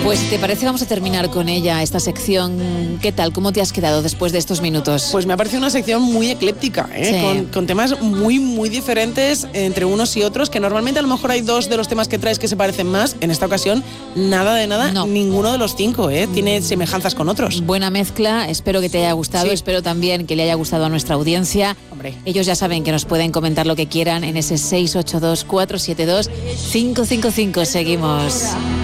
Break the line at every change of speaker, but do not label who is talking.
Pues si te parece vamos a terminar con ella, esta sección. ¿Qué tal? ¿Cómo te has quedado después de estos minutos?
Pues me ha parecido una sección muy ecléptica,
Sí.
con temas muy, muy diferentes entre unos y otros, que normalmente a lo mejor hay 2 de los temas que traes que se parecen más. En esta ocasión, nada de nada,
No.
Ninguno de los 5, tiene semejanzas con otros.
Buena mezcla, espero que te haya gustado,
Sí.
espero también que le haya gustado a nuestra audiencia.
Hombre.
Ellos ya saben que nos pueden comentar lo que quieran en ese 682-472-555. Seguimos.